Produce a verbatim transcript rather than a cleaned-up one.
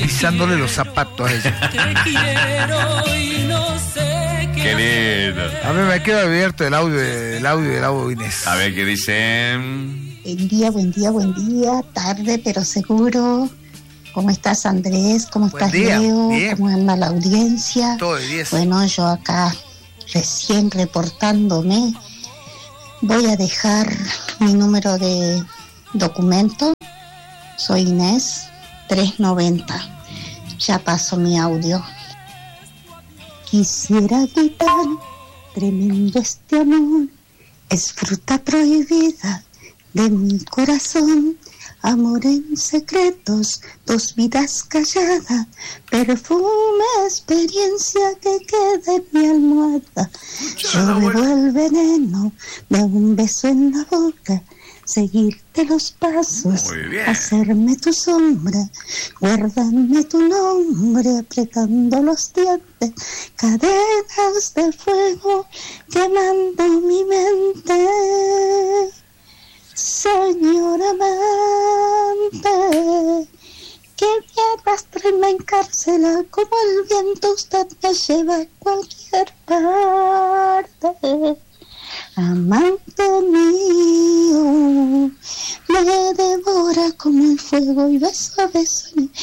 pisándole los zapatos a ella. Qué lindo. A ver, me quedo abierto el audio del audio del audio Inés. A ver qué dicen. Buen día, buen día, buen día. Tarde, pero seguro. ¿Cómo estás, Andrés? ¿Cómo Buen estás, día. Leo? Bien. ¿Cómo anda la audiencia? Todo de diez. Bueno, yo acá recién reportándome. Voy a dejar mi número de documento. Soy Inés, trescientos noventa. Ya paso mi audio. Quisiera gritar, tremendo este amor, es fruta prohibida de mi corazón. Amor en secretos, dos vidas calladas, perfume, experiencia que queda en mi almohada. Yo bebo el veneno de un beso en la boca, seguirte los pasos, hacerme tu sombra, guardarme tu nombre, apretando los dientes, cadenas de fuego quemando mi mente. Señor amante, que me arrastra y me encarcela, como el viento usted me lleva a cualquier parte. Amante mío, me devora como el fuego y beso a beso me